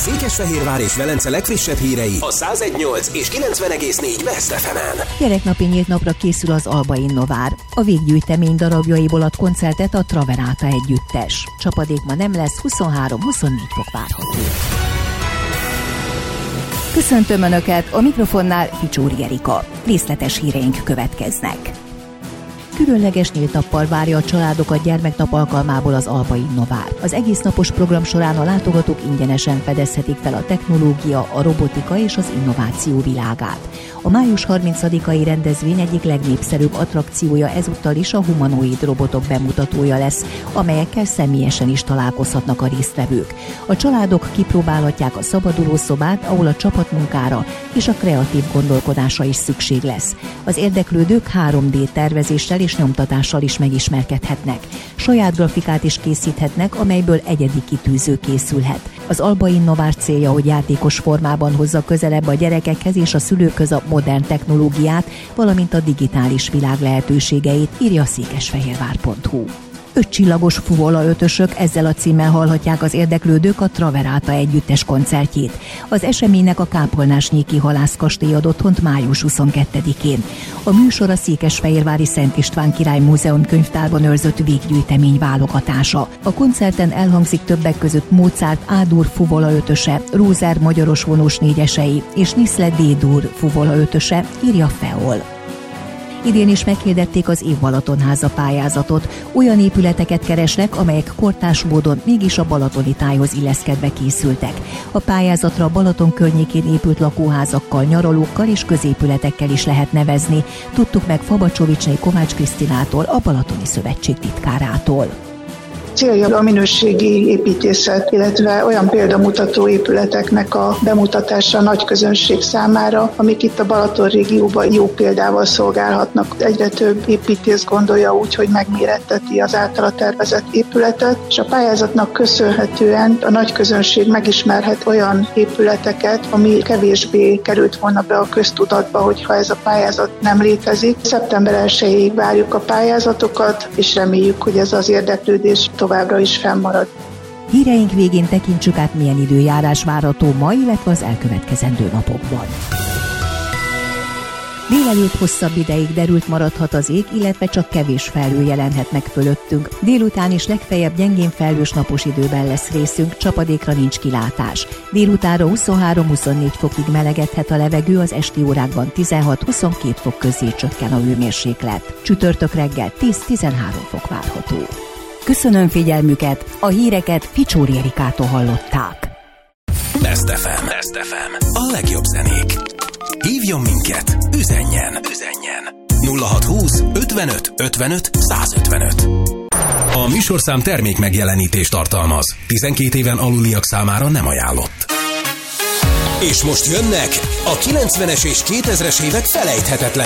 Székesfehérvár és Velence legfrissebb hírei a 101.8 és 90.4 West FM-en. Gyereknapi nyílt napra készül az Alba Innovár. A véggyűjtemény darabjaiból ad koncertet a Traveráta együttes. Csapadék ma nem lesz, 23-24 fok várható. Köszöntöm Önöket, a mikrofonnál Ficsóri Erika. Részletes híreink következnek. Különleges nyílt nappal várja a családokat gyermeknap alkalmából az Alba Innovár. Az egész napos program során a látogatók ingyenesen fedezhetik fel a technológia, a robotika és az innováció világát. A május 30-ai rendezvény egyik legnépszerűbb attrakciója ezúttal is a humanoid robotok bemutatója lesz, amelyekkel személyesen is találkozhatnak a résztvevők. A családok kipróbálhatják a szabaduló szobát, ahol a csapatmunkára és a kreatív gondolkodásra is szükség lesz. Az érdeklődők 3D tervezéssel és nyomtatással is megismerkedhetnek. Saját grafikát is készíthetnek, amelyből egyedi kitűző készülhet. Az Alba Innovár célja, hogy játékos formában hozza közelebb a gyerekekhez és a szülőkhöz a modern technológiát, valamint a digitális világ lehetőségeit, írja a székesfehérvár.hu. 5 csillagos fuvola ötösök, ezzel a címmel hallhatják az érdeklődők a Traveráta együttes koncertjét. Az eseménynek a Kápolnásnyéki Halászkastély ad otthont május 22-én. A műsor a székesfehérvári Szent István Király Múzeum könyvtárban őrzött véggyűjtemény válogatása. A koncerten elhangzik többek között Mozart A-dur fuvola ötöse, Rózer magyaros vonós négyesei és Nisle D-dur fuvola ötöse, írja Feol. Idén is meghirdették az Év Balatonháza pályázatot. Olyan épületeket keresnek, amelyek kortárs módon mégis a balatoni tájhoz illeszkedve készültek. A pályázatra a Balaton környékén épült lakóházakkal, nyaralókkal és középületekkel is lehet nevezni. Tudtuk meg Fabacsovicsné Kovács Krisztinától, a Balatoni Szövetség titkárától. Célja a minőségi építészet, illetve olyan példamutató épületeknek a bemutatása a nagy közönség számára, amik itt a Balaton régióban jó példával szolgálhatnak. Egyre több építész gondolja úgy, hogy megméretteti az általa tervezett épületet, és a pályázatnak köszönhetően a nagy közönség megismerhet olyan épületeket, ami kevésbé került volna be a köztudatba, hogyha ez a pályázat nem létezik. Szeptember 1-ig várjuk a pályázatokat, és reméljük, hogy ez az érdeklődés továbbra is fennmarad. Híreink végén tekintsük át, milyen időjárás várható ma, illetve az elkövetkezendő napokban. Délelőtt hosszabb ideig derült maradhat az ég, illetve csak kevés felhő jelenhet meg fölöttünk. Délután is legfeljebb gyengén felhős napos időben lesz részünk, csapadékra nincs kilátás. Délutánra 23-24 fokig melegedhet a levegő, az esti órákban 16-22 fok közé csökken a hőmérséklet. Csütörtök reggel 10-13 fok várható. Köszönöm figyelmüket, a híreket Ficsóri Erikától hallották. Best FM. A legjobb zenék. Hívjon minket, üzenjen. 0620 55 55 155. A műsorszám termék megjelenítést tartalmaz. 12 éven aluliak számára nem ajánlott. És most jönnek a 90-es és 2000-es évek felejthetetlen